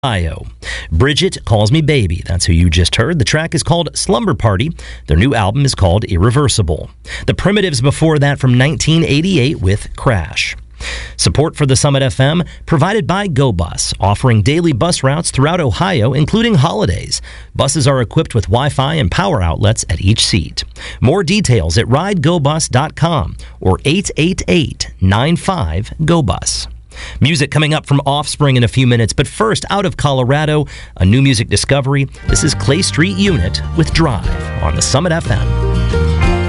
Ohio. Bridget Calls Me Baby, that's who you just heard. The track is called Slumber Party. Their new album is called Irreversible. The Primitives before that from 1988 with Crash. Support for the Summit FM provided by GoBus, offering daily bus routes throughout Ohio, including holidays. Buses are equipped with Wi-Fi and power outlets at each seat. More details at ridegobus.com or 888-95-GOBUS. Music coming up from Offspring in a few minutes, but first, out of Colorado, a new music discovery. This is Clay Street Unit with Drive on the Summit FM.